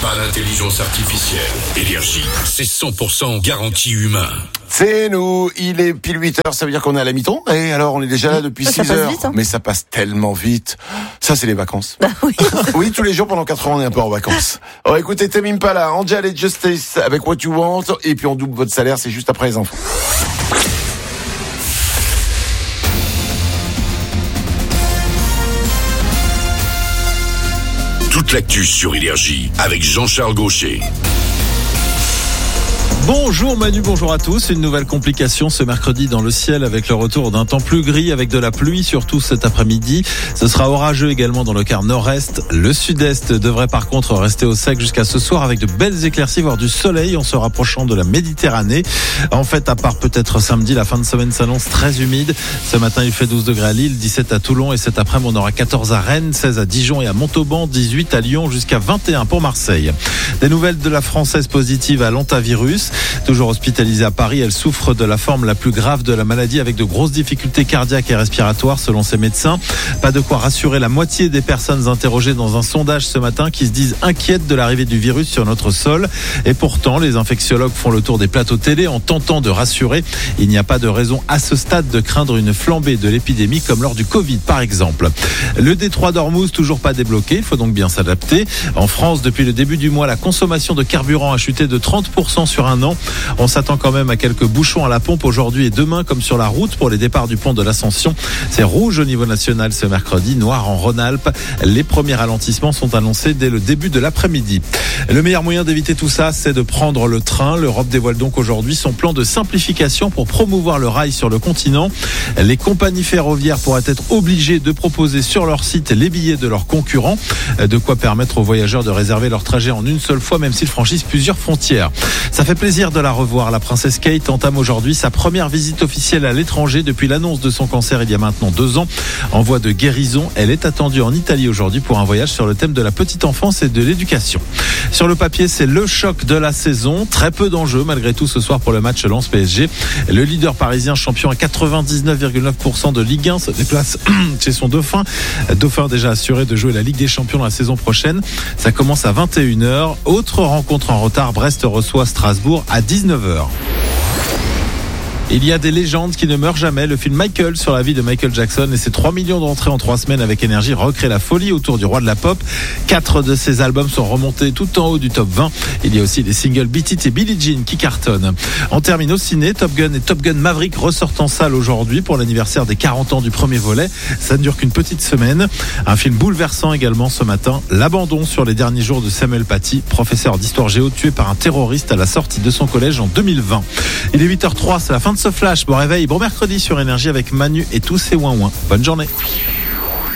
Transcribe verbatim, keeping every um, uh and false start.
pas l'intelligence artificielle. Énergie, c'est cent pour cent garantie humain. C'est nous, il est pile huit heures, ça veut dire qu'on est à la mi-temps. Et alors, on est déjà là depuis ça, six ça heures. vite, hein. Mais ça passe tellement vite. Ça, c'est les vacances. Bah oui. Oui, tous les jours pendant quatre ans, on est un peu en vacances. On va écouter Tame Impala, Angel et Justice avec What You Want. Et puis on double votre salaire, c'est juste après les infos. Toute l'actu sur Énergie avec Jean-Charles Gaucher. Bonjour Manu, bonjour à tous. Une nouvelle complication ce mercredi dans le ciel avec le retour d'un temps plus gris avec de la pluie, surtout cet après-midi. Ce sera orageux également dans le quart nord-est. Le sud-est devrait par contre rester au sec jusqu'à ce soir avec de belles éclaircies, voire du soleil en se rapprochant de la Méditerranée. En fait, à part peut-être samedi, la fin de semaine s'annonce très humide. Ce matin, il fait douze degrés à Lille, dix-sept à Toulon et cet après-midi, on aura quatorze à Rennes, seize à Dijon et à Montauban, dix-huit à Lyon jusqu'à vingt et un pour Marseille. Des nouvelles de la Française positive à l'hantavirus. Toujours hospitalisée à Paris, elle souffre de la forme la plus grave de la maladie avec de grosses difficultés cardiaques et respiratoires selon ses médecins. Pas de quoi rassurer la moitié des personnes interrogées dans un sondage ce matin qui se disent inquiètes de l'arrivée du virus sur notre sol. Et pourtant, les infectiologues font le tour des plateaux télé en tentant de rassurer. Il n'y a pas de raison à ce stade de craindre une flambée de l'épidémie comme lors du Covid par exemple. Le détroit d'Ormuz toujours pas débloqué, il faut donc bien s'adapter. En France, depuis le début du mois, la consommation de carburant a chuté de trente pour cent sur un an. On s'attend quand même à quelques bouchons à la pompe aujourd'hui et demain comme sur la route pour les départs du pont de l'Ascension. C'est rouge au niveau national ce mercredi, noir en Rhône-Alpes. Les premiers ralentissements sont annoncés dès le début de l'après-midi. Le meilleur moyen d'éviter tout ça, c'est de prendre le train. L'Europe dévoile donc aujourd'hui son plan de simplification pour promouvoir le rail sur le continent. Les compagnies ferroviaires pourraient être obligées de proposer sur leur site les billets de leurs concurrents. De quoi permettre aux voyageurs de réserver leur trajet en une seule fois, même s'ils franchissent plusieurs frontières. Ça fait plaisir de la revoir. La princesse Kate entame aujourd'hui sa première visite officielle à l'étranger depuis l'annonce de son cancer il y a maintenant deux ans. En voie de guérison, elle est attendue en Italie aujourd'hui pour un voyage sur le thème de la petite enfance et de l'éducation. Sur le papier, c'est le choc de la saison. Très peu d'enjeux malgré tout ce soir pour le match Lens P S G. Le leader parisien champion à quatre-vingt-dix-neuf virgule neuf pour cent de Ligue un se déplace chez son dauphin. Dauphin déjà assuré de jouer la Ligue des Champions la saison prochaine. Ça commence à vingt et une heures. Autre rencontre en retard, Brest reçoit Strasbourg à dix-neuf heures. Il y a des légendes qui ne meurent jamais. Le film Michael sur la vie de Michael Jackson et ses trois millions d'entrées en trois semaines avec Énergie recrée la folie autour du roi de la pop. Quatre de ses albums sont remontés tout en haut du top vingt. Il y a aussi les singles Beat It et Billie Jean qui cartonnent. On termine au ciné. Top Gun et Top Gun Maverick ressortent en salle aujourd'hui pour l'anniversaire des quarante ans du premier volet. Ça ne dure qu'une petite semaine. Un film bouleversant également ce matin. L'abandon sur les derniers jours de Samuel Paty, professeur d'histoire géo tué par un terroriste à la sortie de son collège en deux mille vingt. Il est huit heures zéro trois, c'est la fin de ce flash. Bon réveil, bon mercredi sur Énergie avec Manu et tous ses ouin-ouin. Bonne journée.